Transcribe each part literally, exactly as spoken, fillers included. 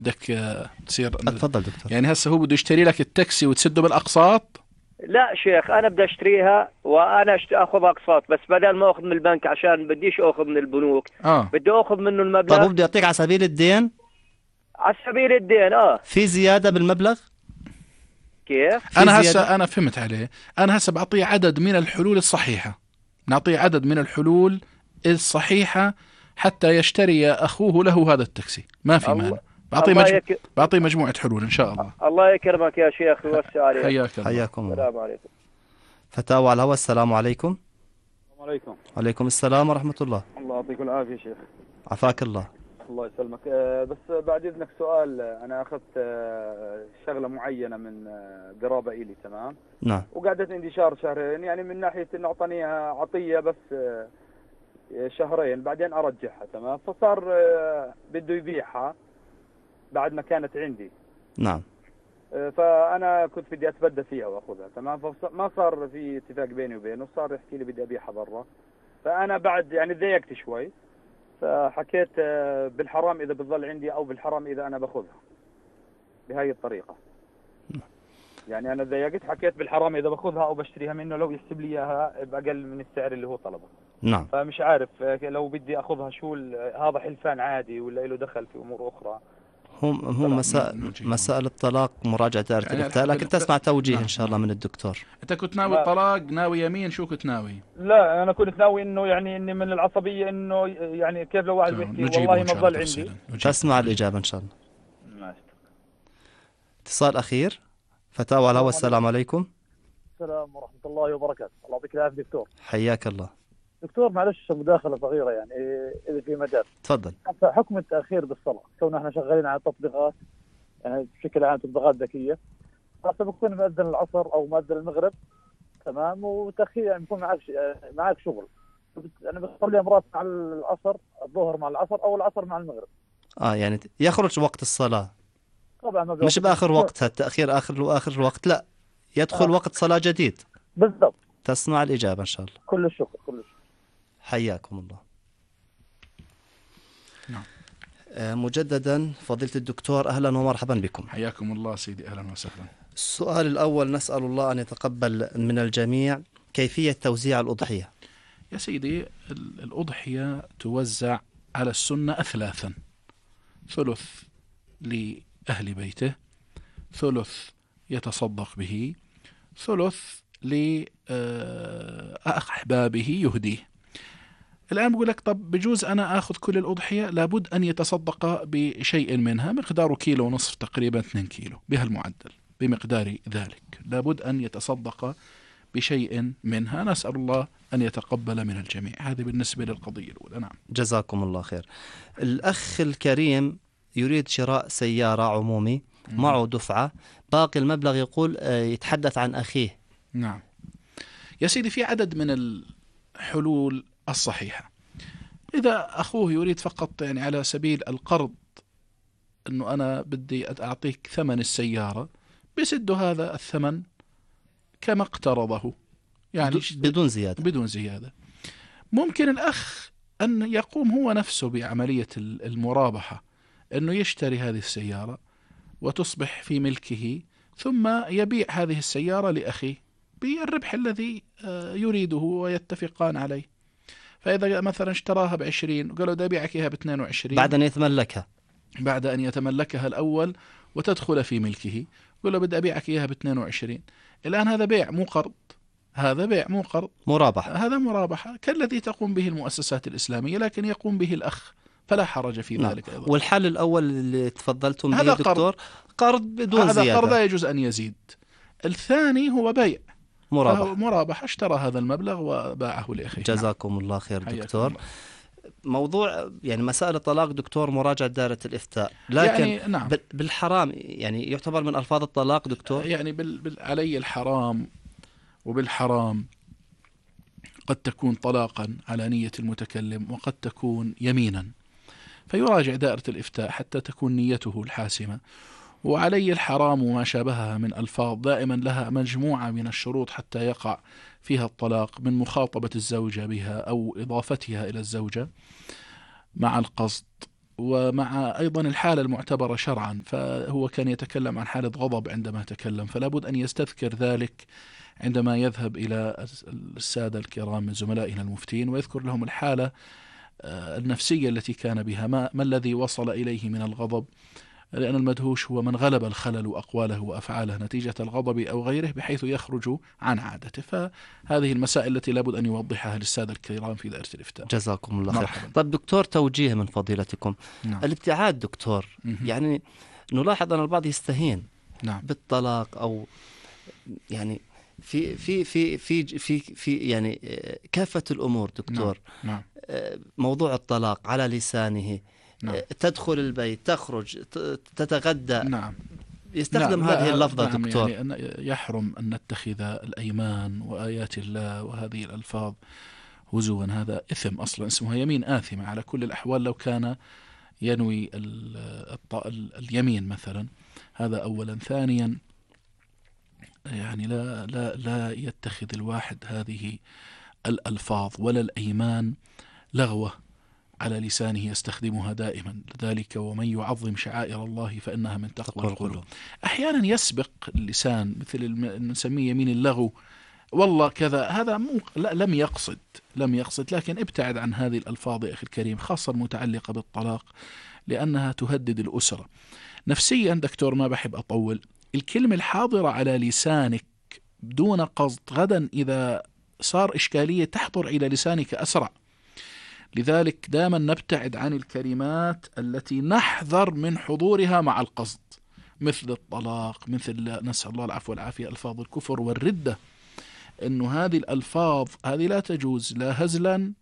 بدك تصير تفضل دكتور. يعني هسه هو بده يشتري لك التاكسي وتسده بالاقساط؟ لا شيخ، انا بدي اشتريها وانا أشت... اخذ اقساط، بس بدل ما اخذ من البنك عشان بديش اخذ من البنوك، اه بدي اخذ منه طب المبلغ هو بده يعطيك على سبيل الدين؟ على سبيل الدين. اه في زيادة بالمبلغ؟ كيف؟ في انا زيادة؟ هسه انا فهمت عليه. انا هسه بعطيه عدد من الحلول الصحيحة، نعطيه عدد من الحلول الصحيحة حتى يشتري اخوه له هذا التاكسي، ما في الله مانع. بعطيه الله مجمو... يك... بعطيه مجموعة حلول ان شاء الله. الله يكرمك يا شيخ ويوسع عليك. حياك الله. حياكم الله. السلام عليكم. فتاوى على الهواء. السلام عليكم. السلام عليكم. وعليكم السلام ورحمة الله. الله يعطيكم العافية شيخ. عفاك الله. الله يسلمك. أه بس بعد إذنك سؤال. أنا أخذت أه شغلة معينة من أه قرابة إلي، تمام؟ نعم. وقعدت عندي شهر شهرين، يعني من ناحية إنه أعطانيها عطية بس أه شهرين بعدين أرجعها، تمام؟ فصار أه بده يبيعها بعد ما كانت عندي. نعم. أه فأنا كنت بدي أتبدى فيها وأخذها، تمام؟ فما صار في اتفاق بيني وبينه، صار يحكي لي بدي أبيعها برا. فأنا بعد يعني تضايقت شوي، فحكيت بالحرام إذا بتظل عندي أو بالحرام إذا أنا باخذها بهاي الطريقة. يعني أنا ضايقت، حكيت بالحرام إذا باخذها أو بشتريها منه لو يحسب لي إياها بأقل من السعر اللي هو طلبه. نعم. فمش عارف لو بدي أخذها شو هذا حلفان عادي ولا له دخل في أمور أخرى؟ هم هم مسائل مسائل الطلاق مراجعة دائرة يعني الإفتاء، لكن تسمع توجيه إن شاء الله من الدكتور. انت كنت ناوي الطلاق، ناوي يمين، شو كنت ناوي؟ لا أنا كنت ناوي إنه يعني إني من العصبية إنه يعني كيف لو واحد بيحكي والله ما ظل عندي. تسمع الإجابة إن شاء الله. ماشي. اتصال أخير. فتاوى على الهواء. السلام عليكم. السلام ورحمة الله وبركاته. الله يعطيك العافية دكتور. حياك الله. دكتور معلش مداخلة صغيرة يعني إذا في مجال. تفضل. حكم التأخير بالصلاة، كون احنا شغالين على تطبيقات يعني بشكل عام تطبيقات ذكية، خاصة بكون مؤذن العصر أو مؤذن المغرب، تمام، وتأخير يعني بكون معك معك شغل، أنا بصلي أمرات مع العصر، الظهر مع العصر أو العصر مع المغرب. آه يعني يخرج وقت الصلاة. طبعا ما مش بآخر وقتها التأخير آخر وآخر الوقت، لا يدخل آه. وقت صلاة جديد. بالضبط. تسمع الإجابة إن شاء الله. كل الشكر كل الشكر. حياكم الله. نعم. آه مجددا فضيلة الدكتور أهلا ومرحبا بكم. حياكم الله سيدي، أهلا وسهلا. السؤال الأول نسأل الله أن يتقبل من الجميع كيفية توزيع الأضحية. يا سيدي الأضحية توزع على السنة أثلاثا: ثلث لأهل بيته، ثلث يتصدق به، ثلث لأحبابه يهديه. الآن بقول لك طب بجوز أنا أخذ كل الأضحية، لابد أن يتصدق بشيء منها مقداره كيلو ونصف تقريبا اثنين كيلو بهالمعدل، بمقدار ذلك لابد أن يتصدق بشيء منها. نسأل الله أن يتقبل من الجميع. هذه بالنسبة للقضية الأولى. نعم. جزاكم الله خير. الأخ الكريم يريد شراء سيارة عمومي، معه دفعة، باقي المبلغ يقول يتحدث عن أخيه. نعم يا سيدي، في عدد من الحلول الصحيحة. إذا أخوه يريد فقط يعني على سبيل القرض، أنه أنا بدي أعطيك ثمن السيارة، بسد هذا الثمن كما اقترضه، يعني بدون زيادة. بدون زيادة. ممكن الأخ أن يقوم هو نفسه بعملية المرابحة، أنه يشتري هذه السيارة وتصبح في ملكه، ثم يبيع هذه السيارة لأخيه بالربح الذي يريده ويتفقان عليه. فإذا مثلا اشتراها بعشرين وقالوا دا بيعك إياها باثنين وعشرين، بعد أن يتملكها بعد أن يتملكها الأول وتدخل في ملكه، قالوا بدي أبيعك إياها باثنين وعشرين. الآن هذا بيع مو قرض، هذا بيع مو قرض، مرابحة. هذا مرابحة كالذي تقوم به المؤسسات الإسلامية، لكن يقوم به الأخ، فلا حرج في نعم. ذلك أيضا. والحل الأول اللي تفضلتم به دكتور، قرض. قرض بدون هذا زيادة. قرض لا يجوز أن يزيد. الثاني هو بيع، مرابحة. مرابحة، اشترى هذا المبلغ وباعه لأخيه. جزاكم نعم. الله خير دكتور. الله. موضوع يعني مسائل الطلاق دكتور مراجعة دائرة الإفتاء، لكن يعني نعم. بالحرام يعني يعتبر من ألفاظ الطلاق دكتور. يعني بال... بال... علي الحرام، وبالحرام قد تكون طلاقا على نية المتكلم، وقد تكون يمينا، فيراجع دائرة الإفتاء حتى تكون نيته الحاسمة. وعلي الحرام وما شابهها من ألفاظ دائما لها مجموعة من الشروط حتى يقع فيها الطلاق، من مخاطبة الزوجة بها أو إضافتها إلى الزوجة مع القصد، ومع أيضا الحالة المعتبرة شرعا، فهو كان يتكلم عن حالة غضب عندما تكلم، فلا بد أن يستذكر ذلك عندما يذهب إلى السادة الكرام من زملائنا المفتين ويذكر لهم الحالة النفسية التي كان بها، ما, ما الذي وصل إليه من الغضب، لأن المدهوش هو من غلب الخلل أقواله وأفعاله نتيجة الغضب أو غيره بحيث يخرج عن عادته. فهذه المسائل التي لابد أن يوضحها للسادة الكرام في دائرة الإفتاء. جزاكم الله خير. مرحبا. طيب دكتور، توجيه من فضيلتكم. نعم. الابتعاد دكتور، مه. يعني نلاحظ أن البعض يستهين نعم. بالطلاق، أو يعني في في في في في في يعني كافة الأمور دكتور. نعم. موضوع الطلاق على لسانه. نعم. تدخل البيت، تخرج، تتغدى. نعم. يستخدم نعم. هذه اللفظة نعم. دكتور. يعني أن يحرم أن نتخذ الأيمان وآيات الله وهذه الألفاظ هزوا، هذا إثم أصلا، اسمها يمين آثمة على كل الأحوال لو كان ينوي اليمين مثلا. هذا أولا. ثانيا، يعني لا لا لا يتخذ الواحد هذه الألفاظ ولا الأيمان لغوة على لسانه يستخدمها دائما. لذلك ومن يعظم شعائر الله فإنها من تقوى القلوب. أحيانا يسبق اللسان، مثل نسميه يمين اللغو، والله كذا، هذا مو لا لم يقصد لم يقصد لكن ابتعد عن هذه الألفاظ يا أخي الكريم، خاصة المتعلقة بالطلاق، لأنها تهدد الأسرة نفسيا. دكتور ما بحب أطول، الكلمة الحاضرة على لسانك دون قصد غدا إذا صار إشكالية تحضر إلى لسانك أسرع. لذلك دائما نبتعد عن الكلمات التي نحذر من حضورها مع القصد، مثل الطلاق، مثل نسأل الله العفو والعافية ألفاظ الكفر والردة. إنه هذه الألفاظ هذه لا تجوز لا هزلا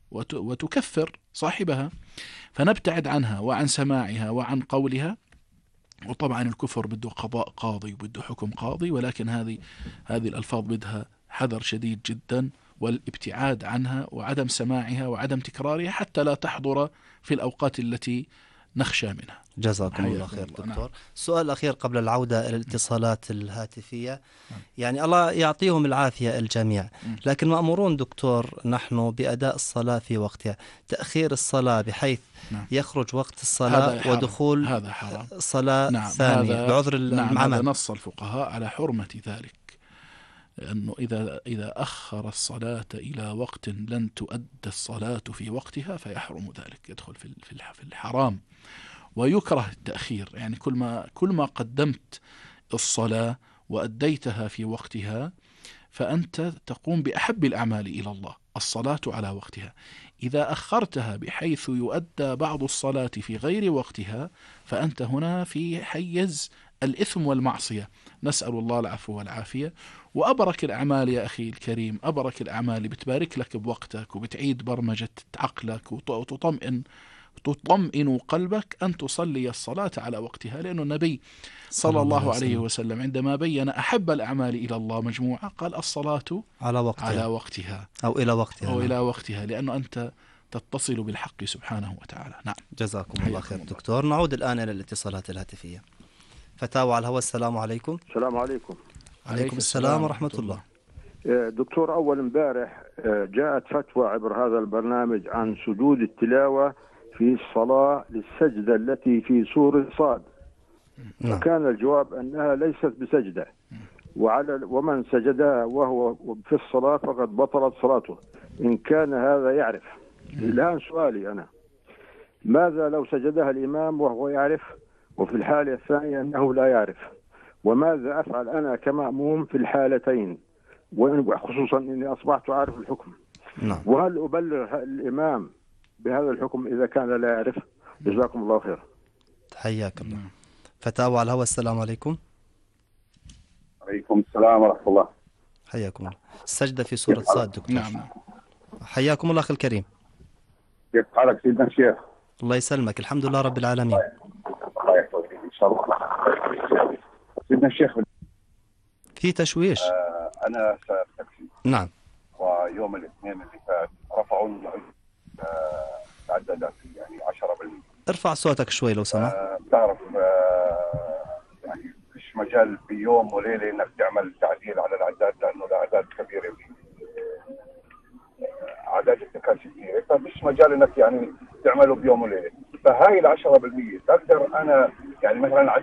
وتكفر صاحبها، فنبتعد عنها وعن سماعها وعن قولها. وطبعا الكفر بده قضاء قاضي وبده حكم قاضي، ولكن هذه هذه الألفاظ بدها حذر شديد جدا والابتعاد عنها وعدم سماعها وعدم تكرارها حتى لا تحضر في الأوقات التي نخشى منها. جزاكم الله خير دكتور. نعم. السؤال الأخير قبل العودة إلى الاتصالات الهاتفية. نعم. يعني الله يعطيهم العافية الجميع، لكن مأمورون دكتور نحن بأداء الصلاة في وقتها، تأخير الصلاة بحيث نعم. يخرج وقت الصلاة ودخول هذا حرام. صلاة نعم. ثانية بعذر نعم. العمل. هذا نص الفقهاء على حرمة ذلك، لأنه إذا إذا أخر الصلاة إلى وقت لن تؤدى الصلاة في وقتها فيحرم ذلك، يدخل في في الحرام. ويكره التأخير، يعني كل ما كل ما قدمت الصلاة وأديتها في وقتها فأنت تقوم بأحب الأعمال إلى الله، الصلاة على وقتها. إذا أخرتها بحيث يؤدى بعض الصلاة في غير وقتها فأنت هنا في حيز الإثم والمعصية، نسأل الله العفو والعافية. وأبرك الأعمال يا أخي الكريم، أبرك الأعمال اللي بتبارك لك بوقتك وبتعيد برمجة عقلك وتطمئن تطمئن قلبك أن تصلي الصلاة على وقتها، لأن النبي صلى الله عليه وسلم عندما بين أحب الأعمال إلى الله مجموعة قال الصلاة على وقتها, على وقتها أو إلى وقتها أو نعم. إلى وقتها، لأنه أنت تتصل بالحق سبحانه وتعالى. نعم. جزاكم الله خير دكتور. نعود الآن إلى الاتصالات الهاتفية. فتاوى على الهواء. السلام عليكم. السلام عليكم. عليكم السلام ورحمة الله. دكتور، أول امبارح جاءت فتوى عبر هذا البرنامج عن سجود التلاوة في الصلاة للسجدة التي في سورة صاد. نعم. وكان الجواب أنها ليست بسجدة، وعلى ومن سجدها وهو في الصلاة فقد بطلت صلاته إن كان هذا يعرف. الآن سؤالي أنا، ماذا لو سجدها الإمام وهو يعرف، وفي الحالة الثانية أنه لا يعرف؟ وماذا أفعل أنا كمأموم في الحالتين، وخصوصا أني أصبحت عارف الحكم؟ نعم. وهل أبلغ الإمام بهذا الحكم إذا كان لا يعرف؟ جزاكم الله خير. حياك الله. فتاوى على الهواء. السلام عليكم. عليكم السلام ورحمة الله. حياكم الله. السجدة في سورة صاد دكتور. نعم. حياكم الله أخي الكريم. كيف حالك سيدنا الشيخ؟ الله يسلمك، الحمد لله رب العالمين. الله يحفظك إن شاء الله. سيدنا الشيخ، في تشويش. آه أنا سائق تاكسي. نعم. ويوم الاثنين اللي فات رفعوا آه العدادات يعني عشرة بالمئة. ارفع صوتك شوي لو سمحت. آه بتعرف آه يعني فيش مجال في يوم وليلة إنك تعمل تعديل على العداد، لأنه الأعداد كبيرة فيه. أعداد التكاسي كثيرة، فمش مجال إنك يعني تعمله بيوم وليلة. فهاي ال عشرة بالمئة تقدر انا يعني مثلا